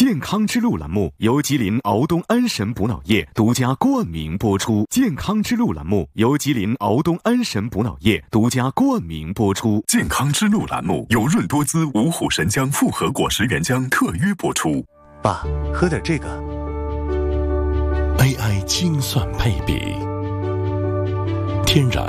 健康之路栏目由吉林敖东安神补脑液独家冠名播出。健康之路栏目由吉林敖东安神补脑液独家冠名播出。 健康之路栏目由润多滋五虎神姜复合果实原浆特约播出。 爸，喝点这个。 AI 精算配比，天然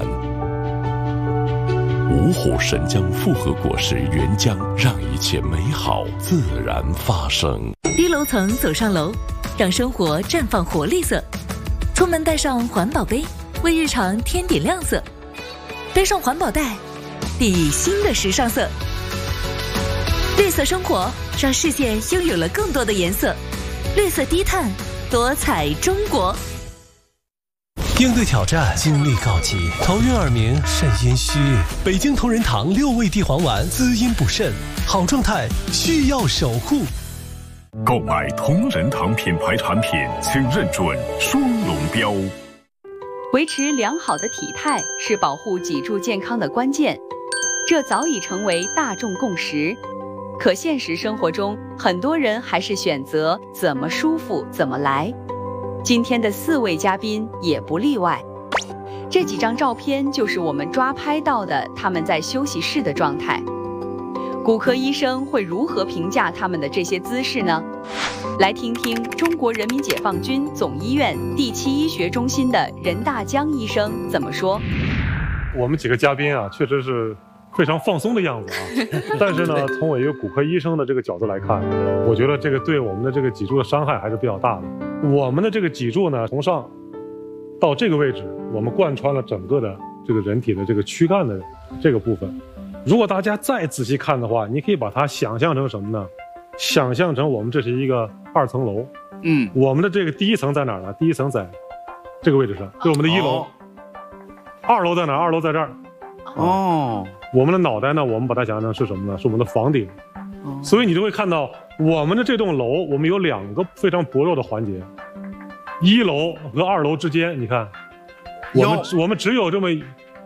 五虎神姜复合果实原浆，让一切美好自然发生。 低楼层走上楼，让生活绽放活力色。出门带上环保杯，为日常添点亮色。背上环保袋，砥砺新的时尚色。绿色生活，让世界拥有了更多的颜色。绿色低碳，多彩中国。 应对挑战，精力告急，头晕耳鸣，肾阴虚。北京同仁堂6味地黄丸，滋阴补肾，好状态需要守护。 购买同仁堂品牌产品，请认准双龙标。 维持良好的体态是保护脊柱健康的关键，这早已成为大众共识。可现实生活中，很多人还是选择怎么舒服怎么来。今天的4位嘉宾也不例外。这几张照片就是我们抓拍到的他们在休息室的状态。骨科医生会如何评价他们的这些姿势呢？来听听中国人民解放军总医院第7医学中心的任大江医生怎么说。 我们几个嘉宾啊，确实是非常放松的样子啊。但是呢，从我一个骨科医生的这个角度来看，我觉得这个对我们的这个脊柱的伤害还是比较大的。我们的这个脊柱呢，从上到这个位置，我们贯穿了整个的这个人体的这个躯干的这个部分。如果大家再仔细看的话，你可以把它想象成什么呢？想象成我们这是一个2层楼。我们的这个第1层在哪儿呢？第1层在这个位置上，就是我们的1楼。2楼在哪儿？2楼在这儿。我们的脑袋呢，我们把它想象成是什么呢？是我们的房顶。所以你就会看到我们的这栋楼，我们有2个非常薄弱的环节。1楼和2楼之间，你看，我们只有这么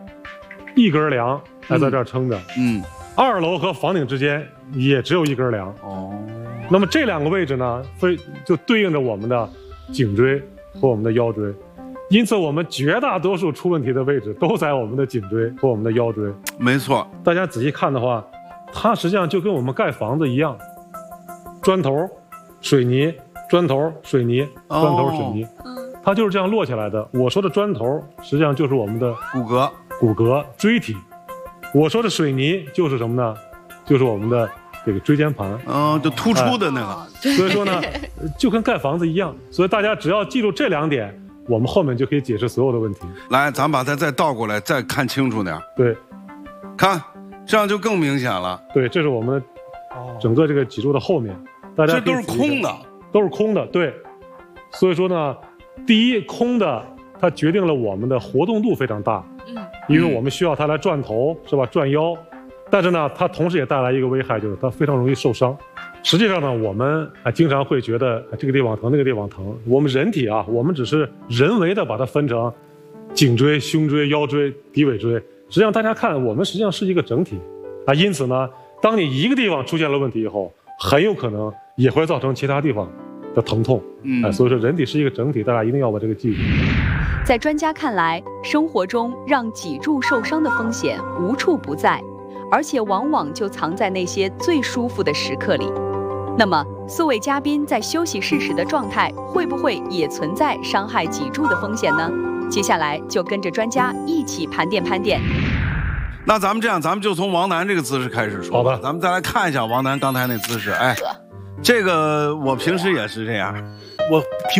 1根梁还在这儿撑着。2楼和房顶之间也只有1根梁。那么这2个位置呢，就对应着我们的颈椎和我们的腰椎。因此，我们绝大多数出问题的位置都在我们的颈椎和我们的腰椎。 没错， 大家仔细看的话，它实际上就跟我们盖房子一样，砖头、水泥，砖头、水泥，砖头、水泥，它就是这样摞起来的。我说的砖头实际上就是我们的骨骼、椎体；我说的水泥就是什么呢？就是我们的这个椎间盘， 就突出的那个。 所以说呢，就跟盖房子一样。所以大家只要记住这2点。我们后面就可以解释所有的问题。 来，咱把它再倒过来，再看清楚点。 对， 看，这样就更明显了。 对，这是我们的整个这个脊柱的后面，大家这都是空的， 都是空的。对，所以说呢，第一，空的它决定了我们的活动度非常大，因为我们需要它来转头，是吧？转腰，但是呢，它同时也带来一个危害，就是它非常容易受伤。实际上呢，我们经常会觉得这个地方疼，那个地方疼。我们人体啊，我们只是人为的把它分成颈椎、胸椎、腰椎、骶尾椎。实际上，大家看，我们实际上是一个整体啊。因此呢，当你一个地方出现了问题以后，很有可能也会造成其他地方的疼痛。所以说，人体是一个整体，大家一定要把这个记住。 在专家看来，生活中让脊柱受伤的风险无处不在，而且往往就藏在那些最舒服的时刻里。那么4位嘉宾在休息室时的状态会不会也存在伤害脊柱的风险呢？接下来就跟着专家一起盘点盘点。 那咱们这样，咱们就从王楠这个姿势开始说。 好的， 咱们再来看一下王楠刚才那姿势。这个我平时也是这样。 我